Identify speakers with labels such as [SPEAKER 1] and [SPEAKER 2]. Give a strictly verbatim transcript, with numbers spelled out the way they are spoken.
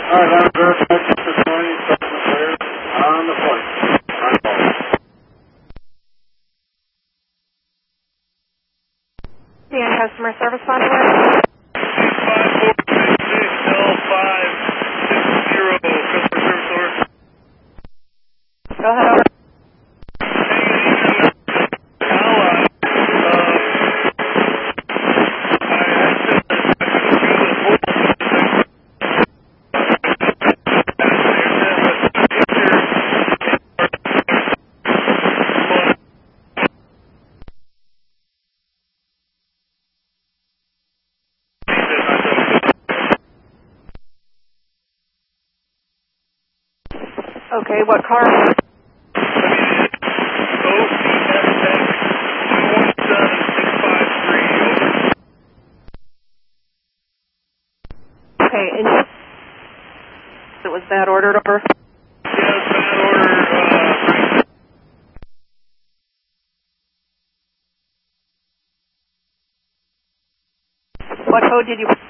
[SPEAKER 1] All right, I'm very much for twenty, Sergeant Blair, on the point. On call.
[SPEAKER 2] The end customer service phone number?
[SPEAKER 3] five four six six L five six zero, customer service order.
[SPEAKER 2] Go ahead, over. Okay, what car? Okay, and it was that ordered over?
[SPEAKER 3] Yes, that order, uh,
[SPEAKER 2] what code did you...